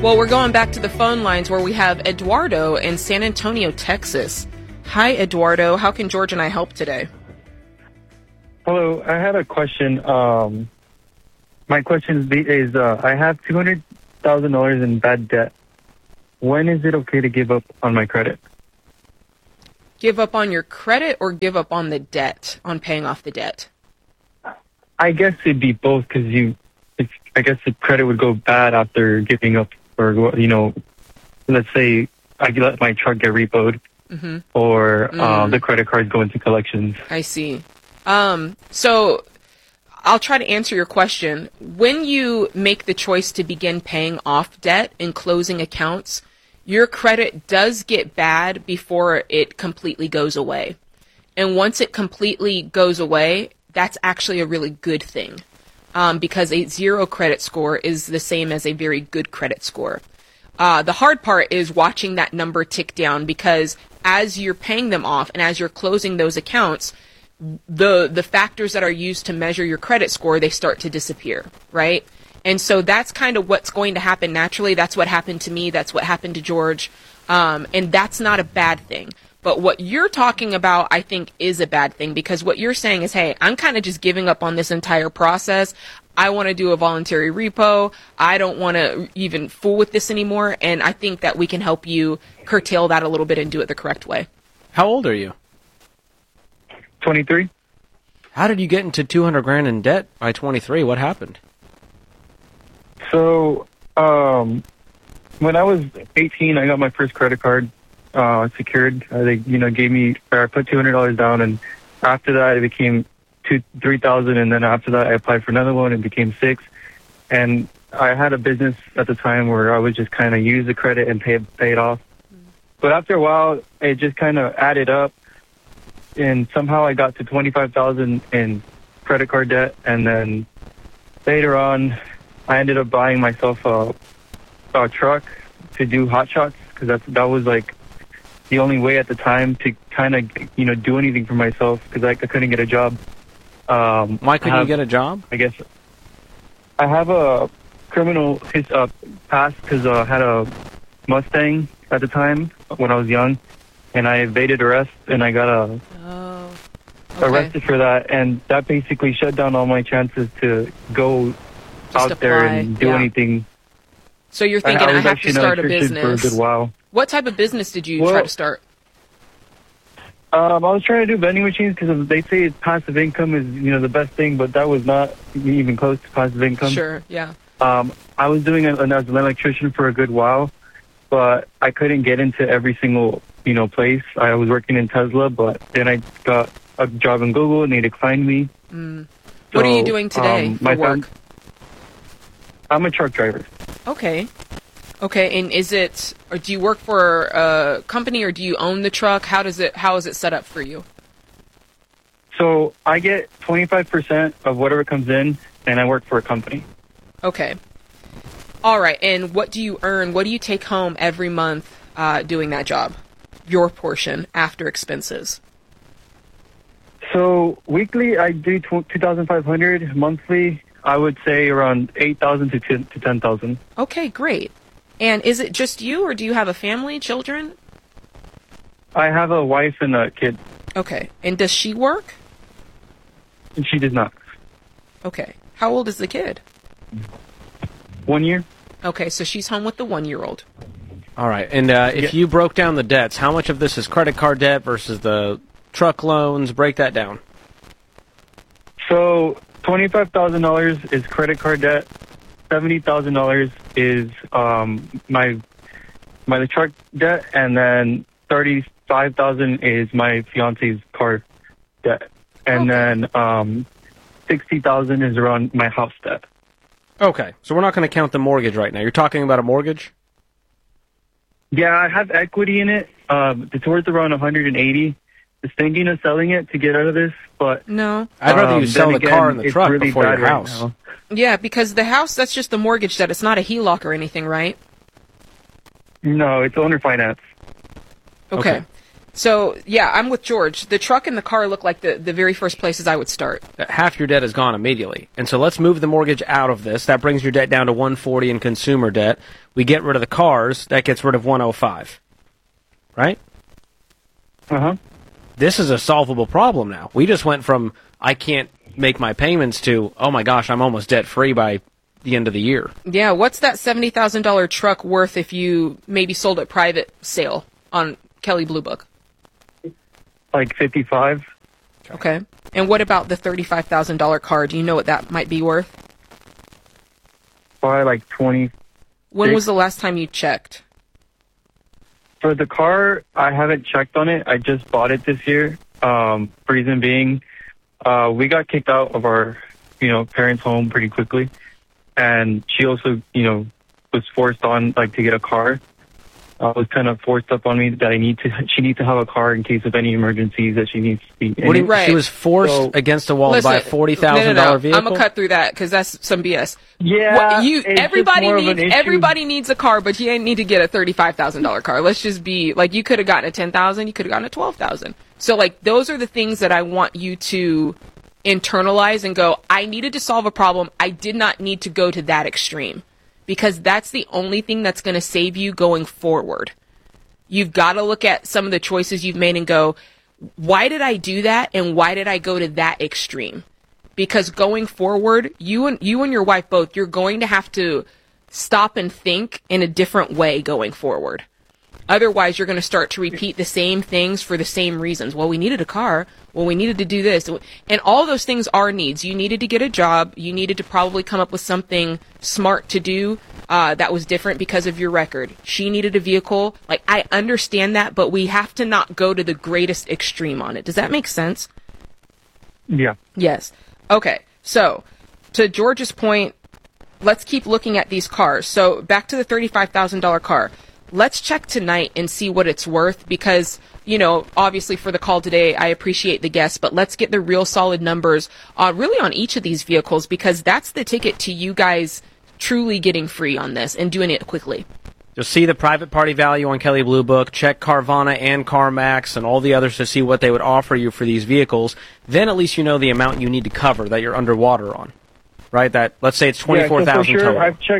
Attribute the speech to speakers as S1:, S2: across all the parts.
S1: Well, we're going back to the phone lines where we have Eduardo in San Antonio, Texas. Hi, Eduardo. How can George and I help today?
S2: Hello. I had a question. My question is I have $200,000 in bad debt. When is it okay to give up on my credit?
S1: Give up on your credit or give up on the debt, on paying off the debt?
S2: I guess it'd be both because I guess the credit would go bad after giving up, or let's say I let my truck get repoed, or the credit cards go into collections.
S1: I see. So I'll try to answer your question. When you make the choice to begin paying off debt and closing accounts, your credit does get bad before it completely goes away. And once it completely goes away, that's actually a really good thing, because a 0 credit score is the same as a very good credit score. The hard part is watching that number tick down, because as you're paying them off and as you're closing those accounts, the factors that are used to measure your credit score, they start to disappear, right? And so that's kind of what's going to happen naturally. That's what happened to me. That's what happened to George. And that's not a bad thing. But what you're talking about, I think, is a bad thing, because what you're saying is, hey, I'm kind of just giving up on this entire process. I want to do a voluntary repo. I don't want to even fool with this anymore. And I think that we can help you curtail that a little bit and do it the correct way.
S3: How old are you?
S2: 23.
S3: How did you get into $200,000 in debt by 23? What happened?
S2: So, when I was 18, I got my first credit card secured. They, gave me, I put $200 down, and after that, it became $3,000, and then after that, I applied for another one, and it became $6,000. And I had a business at the time where I would just kind of use the credit and pay it off. But after a while, it just kind of added up, and somehow I got to $25,000 in credit card debt, and then later on, I ended up buying myself a truck to do hot shots, because that was like the only way at the time to kind of do anything for myself, because I couldn't get a job.
S3: Why couldn't you get a job?
S2: I guess I have a criminal past, because I had a Mustang at the time when I was young, and I evaded arrest, and I got arrested for that, and that basically shut down all my chances to go out there and do anything.
S1: So you're thinking, I have to start a
S2: business for a good while.
S1: What type of business did you try to start?
S2: I was trying to do vending machines, because they say passive income is the best thing, but that was not even close to passive income.
S1: Sure, yeah.
S2: I was doing it as an electrician for a good while, but I couldn't get into every single place. I was working in Tesla, but then I got a job in Google, and they declined me.
S1: What are you doing today for work?
S2: I'm a truck driver.
S1: Okay, and or do you work for a company, or do you own the truck? How is it set up for you?
S2: So I get 25% of whatever comes in, and I work for a company.
S1: Okay. All right, and what do you earn? What do you take home every month doing that job? Your portion after expenses.
S2: So weekly, I do $2,500. Monthly, I would say around $8,000 to $10,000.
S1: Okay, great. And is it just you, or do you have a family, children?
S2: I have a wife and a kid.
S1: Okay. And does she work?
S2: And she does not.
S1: Okay. How old is the kid?
S2: 1 year.
S1: Okay, so she's home with the 1-year-old.
S3: All right. And if you broke down the debts, how much of this is credit card debt versus the truck loans? Break that down.
S2: So $25,000 is credit card debt. $70,000 is my truck debt, and then $35,000 is my fiance's car debt, and then $60,000 is around my house debt.
S3: Okay, so we're not going to count the mortgage right now. You're talking about a mortgage?
S2: Yeah, I have equity in it. It's worth around $180,000. I was thinking of selling it to get out of this, but
S1: no.
S3: I'd rather you sell the car and the truck
S2: really
S3: before your house.
S2: Right,
S1: yeah, because the house, that's just the mortgage debt. It's not a HELOC or anything, right?
S2: No, it's owner finance.
S1: Okay. So, yeah, I'm with George. The truck and the car look like the very first places I would start.
S3: Half your debt is gone immediately. And so let's move the mortgage out of this. That brings your debt down to $140 in consumer debt. We get rid of the cars. That gets rid of $105. Right?
S2: Uh-huh.
S3: This is a solvable problem now. We just went from, I can't make my payments to, oh my gosh, I'm almost debt-free by the end of the year.
S1: Yeah, what's that $70,000 truck worth if you maybe sold it private sale on Kelley Blue Book?
S2: Like 55.
S1: Okay. And what about the $35,000 car? Do you know what that might be worth?
S2: Probably like 20.
S1: When was the last time you checked?
S2: For the car, I haven't checked on it. I just bought it this year. Reason being, we got kicked out of our, parents' home pretty quickly. And she also, was forced on, to get a car. Was kind of forced up on me that she needs to have a car in case of any emergencies that she needs to be in.
S1: Right.
S3: She was forced against the wall to buy a $40,000 vehicle?
S1: I'm going to cut through that because that's some BS.
S2: Yeah.
S1: Everybody needs a car, but you ain't need to get a $35,000 car. Let's just be, you could have gotten a $10,000, you could have gotten a $12,000. So, those are the things that I want you to internalize and go, I needed to solve a problem. I did not need to go to that extreme. Because that's the only thing that's going to save you going forward. You've got to look at some of the choices you've made and go, why did I do that? And why did I go to that extreme? Because going forward, you and your wife both, you're going to have to stop and think in a different way going forward. Otherwise, you're going to start to repeat the same things for the same reasons. Well, we needed a car. Well, we needed to do this. And all those things are needs. You needed to get a job. You needed to probably come up with something smart to do that was different because of your record. She needed a vehicle. I understand that, but we have to not go to the greatest extreme on it. Does that make sense?
S2: Yeah.
S1: Yes. Okay. So, to George's point, let's keep looking at these cars. So, back to the $35,000 car. Let's check tonight and see what it's worth because, obviously for the call today, I appreciate the guests, but let's get the real solid numbers really on each of these vehicles because that's the ticket to you guys truly getting free on this and doing it quickly.
S3: Just see the private party value on Kelley Blue Book, check Carvana and CarMax and all the others to see what they would offer you for these vehicles. Then at least you know the amount you need to cover that you're underwater on, right? That, let's say it's $24,000 total.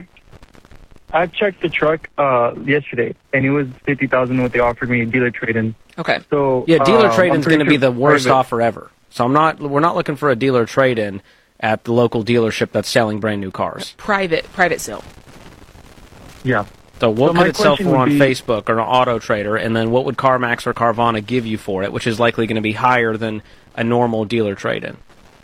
S2: I checked the truck yesterday, and it was $50,000 what they offered me a dealer trade-in.
S1: Okay.
S3: So yeah, dealer trade-in is going to be the worst offer ever. So we're not looking for a dealer trade-in at the local dealership that's selling brand new cars.
S1: Private sale.
S2: Yeah.
S3: So what could it sell for on Facebook or an Auto Trader, and then what would CarMax or Carvana give you for it, which is likely going to be higher than a normal dealer trade-in?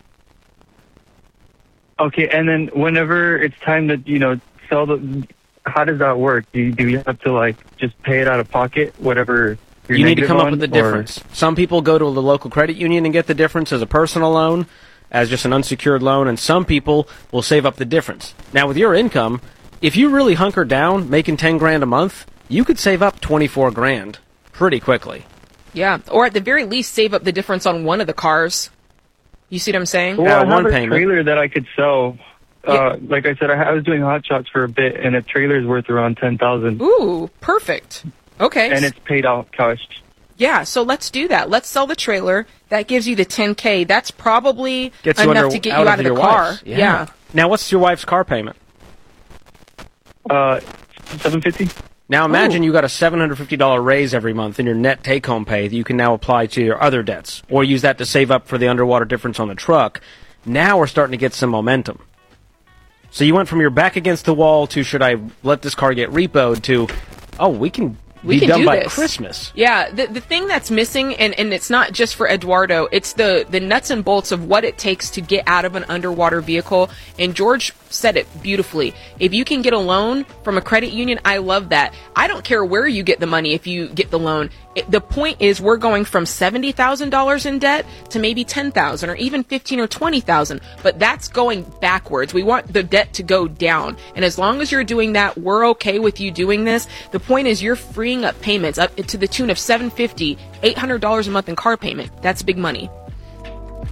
S2: Okay, and then whenever it's time to sell the. How does that work? Do you have to just pay it out of pocket, whatever
S3: you need to come up with the difference? Some people go to the local credit union and get the difference as a personal loan, as just an unsecured loan, and some people will save up the difference. Now, with your income, if you really hunker down, making $10,000 a month, you could save up $24,000 pretty quickly.
S1: Yeah, or at the very least, save up the difference on one of the cars. You see what I'm saying?
S2: Well, I have
S3: one
S2: a
S3: payment.
S2: Trailer that I could sell. Like I said, I was doing hot shots for a bit, and a trailer's worth around $10,000.
S1: Ooh, perfect. Okay.
S2: And it's paid out cash.
S1: Yeah, so let's do that. Let's sell the trailer. That gives you the $10,000. That's probably enough to get you out of the car. Yeah.
S3: Now, what's your wife's car payment?
S2: $750.
S3: Now imagine you got a $750 raise every month in your net take-home pay that you can now apply to your other debts, or use that to save up for the underwater difference on the truck. Now we're starting to get some momentum. So you went from your back against the wall to should I let this car get repoed to, we can be done by Christmas.
S1: Yeah, the thing that's missing, and it's not just for Eduardo, it's the nuts and bolts of what it takes to get out of an underwater vehicle. And George said it beautifully. If you can get a loan from a credit union, I love that. I don't care where you get the money if you get the loan. The point is we're going from $70,000 in debt to maybe $10,000 or even $15,000 or $20,000. But that's going backwards. We want the debt to go down. And as long as you're doing that, we're okay with you doing this. The point is you're freeing up payments up to the tune of $750, $800 a month in car payment. That's big money.